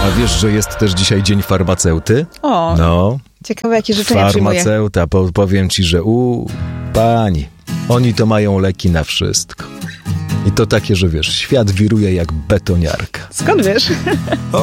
A wiesz, że jest też dzisiaj dzień farmaceuty? O, No. ciekawe, jakie życzenia przyjmuje. Farmaceuta, powiem ci, że pani, oni to mają leki na wszystko. I to takie, że wiesz, świat wiruje jak betoniarka. Skąd wiesz?